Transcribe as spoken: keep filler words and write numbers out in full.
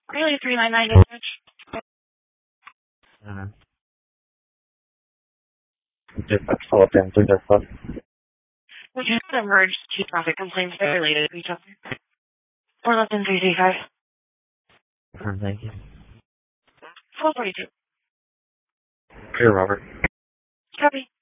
Really, three nine nine dispatch. Uh, dispatch, follow up answer, dispatch. We just emerged two traffic complaints that are related to each other. Or less than three three five. Uh, thank you. four forty-two. Clear, Robert. Copy.